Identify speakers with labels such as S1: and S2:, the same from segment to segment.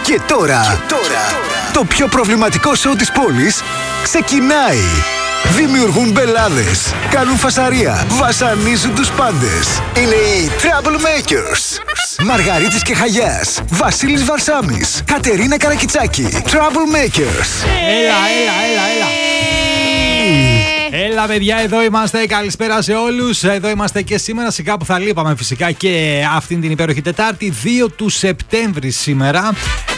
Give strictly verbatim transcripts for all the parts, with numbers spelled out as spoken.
S1: Και τώρα, και τώρα, το πιο προβληματικό σοου της πόλης ξεκινάει. Δημιουργούν μπελάδες, κάνουν φασαρία, βασανίζουν τους πάντες. Είναι οι Troublemakers. Μαργαρίτης και Χαγιάς, Βασίλης Βαρσάμης, Κατερίνα Καρακιτσάκη. Troublemakers.
S2: Έλα, έλα, έλα, έλα. Έλα παιδιά, εδώ είμαστε, καλησπέρα σε όλους. Εδώ είμαστε και σήμερα, σιγά που θα λείπαμε φυσικά και αυτήν την υπέροχη Τετάρτη, δύο του Σεπτέμβρη σήμερα.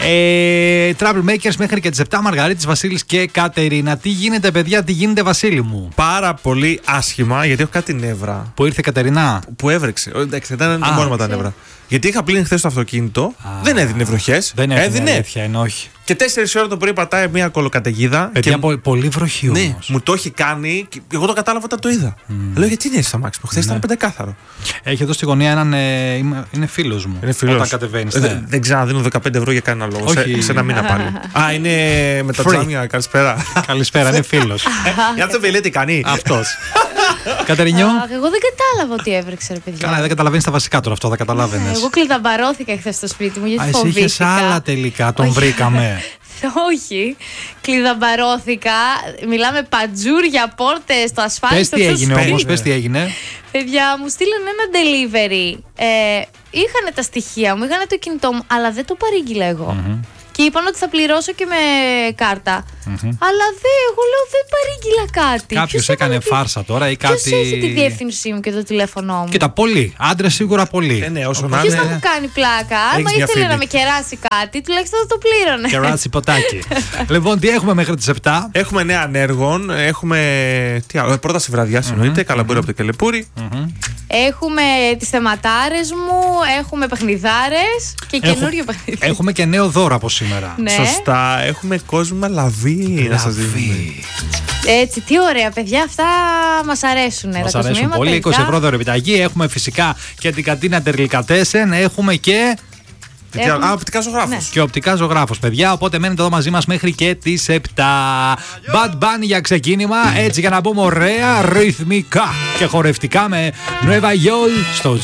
S2: ε, Troublemakers μέχρι και τις επτά, Μαργαρίτης, Βασίλης και Κατερίνα. Τι γίνεται παιδιά, τι γίνεται Βασίλη μου?
S3: Πάρα πολύ άσχημα, γιατί έχω κάτι νεύρα.
S2: Που ήρθε Κατερίνα?
S3: Που έβρεξε, εντάξει, δεν ήταν μόνο τα νεύρα. Γιατί είχα πλύνει χθες το αυτοκίνητο, Α, δεν έδινε βροχές.
S2: Δεν έδινε, έδινε. Αλήθεια, είναι όχι.
S3: Και τέσσερις ώρα το πρωί πατάει μια κολοκαταιγίδα.
S2: Παιδιά, και... πολύ βροχή όμως.
S3: Ναι, μου το έχει κάνει. Και εγώ το κατάλαβα όταν το είδα. Mm. Λέω, γιατί είναι έτσι αμάξι μου, χθες ναι. ήταν πεντακάθαρο.
S2: Έχει εδώ στη γωνία έναν. Ε, είναι φίλος μου.
S3: Είναι φίλος.
S2: Όταν κατεβαίνεις.
S3: Ε,
S2: ναι.
S3: δεν, δεν ξαναδίνω δεκαπέντε ευρώ για κανένα λόγο.
S2: Όχι.
S3: Σε, σε ένα μήνα πάλι. Α, είναι με τα τζάμια. Καλησπέρα.
S2: Καλησπέρα, είναι φίλος.
S3: Για αυτό με τι κάνει.
S2: Αυτός. Κατερινιό.
S4: Εγώ δεν κατάλαβα ότι έβρεξε, ρε παιδιά.
S2: Καλά, δεν καταλαβαίνει τα βασικά τώρα, αυτό δεν καταλάβαινε.
S4: Εγώ κλειδαμπαρώθηκα χθες στο σπίτι μου γιατί
S2: Α, εσύ είχες άλλα τελικά, τον βρήκαμε.
S4: Όχι, κλειδαμπαρώθηκα. Μιλάμε παντζούρια, πόρτες, στο ασφάλιστο.
S2: Πες τι έγινε όμως, πες τι έγινε.
S4: Παιδιά, μου στείλανε ένα delivery. Ε, είχανε τα στοιχεία μου, είχανε το κινητό μου, αλλά δεν το παρήγγειλα εγώ. Mm-hmm. Και είπαν ότι θα πληρώσω και με κάρτα. Mm-hmm. Αλλά δεν, εγώ λέω δεν παρήγγειλα κάτι.
S2: Κάποιος έκανε τη... φάρσα τώρα ή κάτι.
S4: Ποιος έχει τη διεύθυνσή μου και το τηλέφωνό μου?
S2: Και τα πολύ. Άντρες σίγουρα πολύ.
S3: Ε, ναι, όσο
S4: να Ποιος θα μου κάνει πλάκα? Άμα ήθελε να με κεράσει κάτι, τουλάχιστον θα το πλήρωνε.
S2: Κεράσει ποτάκι. Λοιπόν, τι έχουμε μέχρι τις επτά?
S3: Έχουμε νέα ανέργων. Έχουμε. Τι άλλο, πρόταση βραδιά εννοείται. Καλαμπούρι από το Κελεπούρι.
S4: Έχουμε τις θεματάρες μου. Έχουμε παιχνιδάρες και καινούριο παιχνίδι.
S2: Έχουμε και νέο δώρο από σήμερα.
S4: Ναι.
S3: Σωστά. Έχουμε κόσμο λαβή να σας δίνουμε.
S4: Έτσι, τι ωραία παιδιά, αυτά μας αρέσουν.
S2: Μας αρέσουν πολύ. είκοσι ευρώ δώρο επιταγή. Έχουμε φυσικά και την καντίνα Τερλικατέσεν. Έχουμε και.
S3: Έχουμε... Α, οπτικά ζωγράφος. Ναι.
S2: Και οπτικά ζωγράφος, παιδιά. Οπότε μένετε εδώ μαζί μας μέχρι και τις επτά. Bad Bunny για ξεκίνημα. Έτσι για να πούμε ωραία ρυθμικά και χορευτικά με Nueva York στο